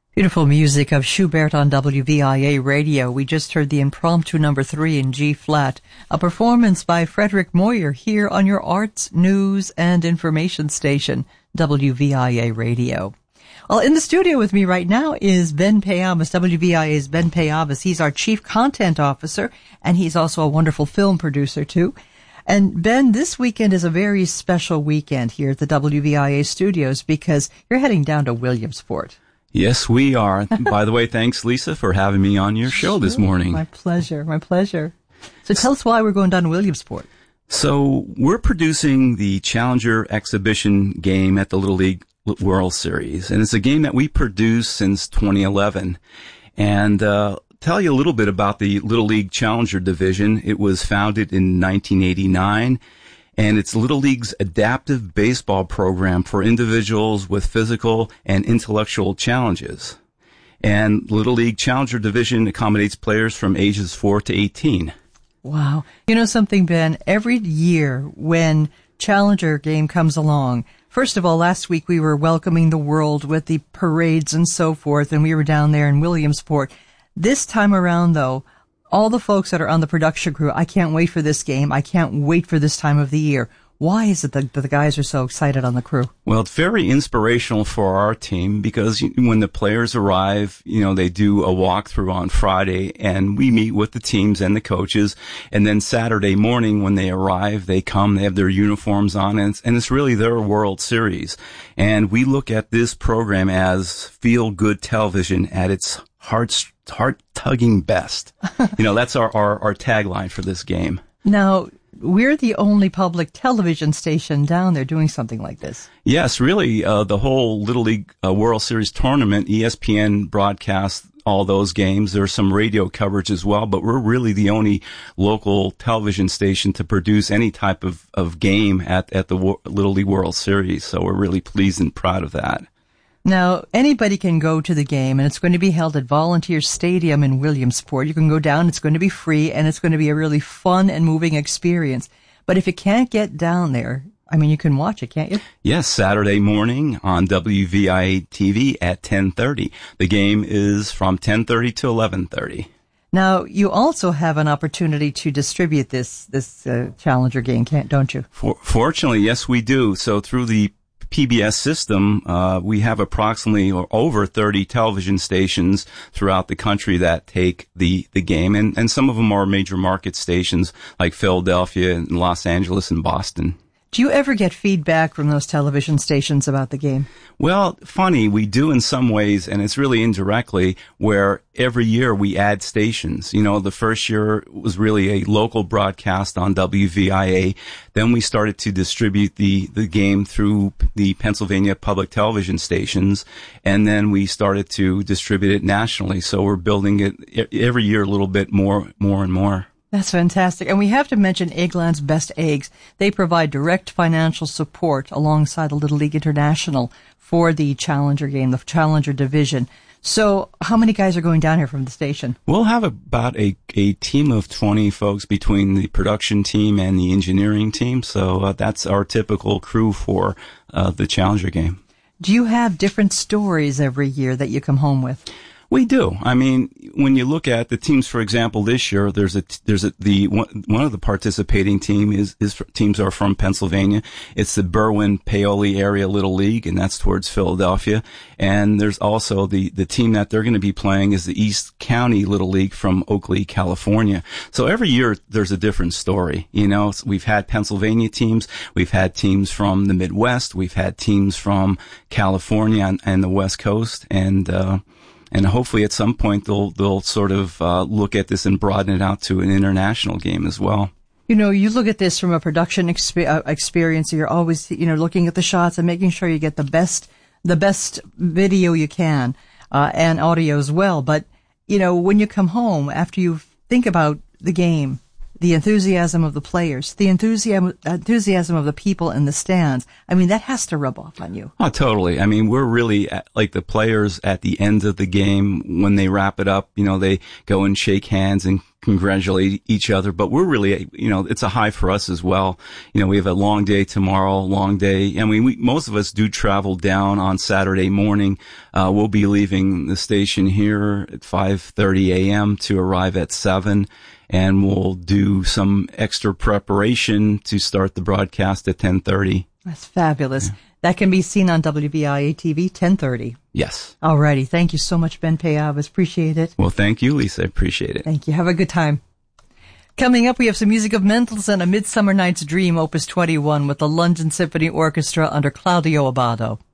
Beautiful music of Schubert on WVIA radio. We just heard the Impromptu number 3 in G-flat, a performance by Frederick Moyer here on your arts, news, and information station, WVIA radio. Well, in the studio with me right now is Ben Payamas, WVIA's Ben Payamas. He's our Chief Content Officer, and he's also a wonderful film producer, too. And Ben, this weekend is a very special weekend here at the WVIA studios because you're heading down to Williamsport. Yes, we are. By the way, thanks, Lisa, for having me on your show this morning. My pleasure, my pleasure. So tell us why we're going down to Williamsport. So we're producing the Challenger Exhibition game at the Little League World Series, and it's a game that we produced since 2011. And tell you a little bit about the Little League Challenger Division. It was founded in 1989. And it's Little League's adaptive baseball program for individuals with physical and intellectual challenges. And Little League Challenger Division accommodates players from ages 4 to 18. Wow. You know something, Ben? Every year when Challenger game comes along, first of all, last week we were welcoming the world with the parades and so forth, and we were down there in Williamsport. This time around, though, all the folks that are on the production crew, I can't wait for this game. I can't wait for this time of the year. Why is it that the guys are so excited on the crew? Well, it's very inspirational for our team because when the players arrive, they do a walkthrough on Friday and we meet with the teams and the coaches. And then Saturday morning when they arrive, they come, they have their uniforms on, and it's really their World Series. And we look at this program as feel-good television at its heart-tugging best. That's our tagline for this game. Now, we're the only public television station down there doing something like this. Yes, really, the whole Little League World Series tournament, ESPN broadcasts all those games. There's some radio coverage as well, but we're really the only local television station to produce any type of game at the Little League World Series. So we're really pleased and proud of that. Now, anybody can go to the game, and it's going to be held at Volunteer Stadium in Williamsport. You can go down, it's going to be free, and it's going to be a really fun and moving experience. But if you can't get down there, you can watch it, can't you? Yes, Saturday morning on WVIA TV at 10:30. The game is from 10:30 to 11:30. Now, you also have an opportunity to distribute this Challenger game, don't you? Fortunately, yes, we do. So through the PBS system, we have approximately or over 30 television stations throughout the country that take the game, and some of them are major market stations like Philadelphia and Los Angeles and Boston. Do you ever get feedback from those television stations about the game? Well, funny, we do in some ways, and it's really indirectly, where every year we add stations. The first year was really a local broadcast on WVIA. Then we started to distribute the game through the Pennsylvania public television stations, and then we started to distribute it nationally. So we're building it every year a little bit more and more. That's fantastic. And we have to mention Eggland's Best Eggs. They provide direct financial support alongside the Little League International for the Challenger game, the Challenger division. So how many guys are going down here from the station? We'll have about a team of 20 folks between the production team and the engineering team. So that's our typical crew for the Challenger game. Do you have different stories every year that you come home with? We do. When you look at the teams, for example, this year, one of the participating teams are from Pennsylvania. It's the Berwyn-Paoli Area Little League, and that's towards Philadelphia. And there's also the team that they're going to be playing is the East County Little League from Oakley, California. So every year there's a different story. We've had Pennsylvania teams, we've had teams from the Midwest, we've had teams from California and the West Coast, and hopefully at some point they'll sort of look at this and broaden it out to an international game as well. You look at this from a production experience. You're always, looking at the shots and making sure you get the best video you can, and audio as well. But, when you come home after you think about the game, the enthusiasm of the players, the enthusiasm of the people in the stands, that has to rub off on you. Oh, totally. We're really like the players at the end of the game when they wrap it up, they go and shake hands and congratulate each other. But we're really, it's a high for us as well. We have a long day tomorrow, long day. And most of us do travel down on Saturday morning. We'll be leaving the station here at 5:30 a.m. to arrive at 7. And we'll do some extra preparation to start the broadcast at 10:30. That's fabulous. Yeah. That can be seen on WVIA TV, 10:30. Yes. All righty. Thank you so much, Ben Payavas. Appreciate it. Well, thank you, Lisa. I appreciate it. Thank you. Have a good time. Coming up, we have some music of Mendelssohn, A Midsummer Night's Dream, Opus 21, with the London Symphony Orchestra under Claudio Abbado.